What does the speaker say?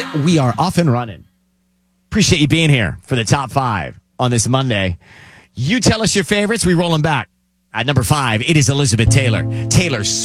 And we are off and running. Appreciate you being here for the top 5 on this Monday. You tell us your favorites. We roll them back. At number 5, it is Elizabeth Taylor. Taylor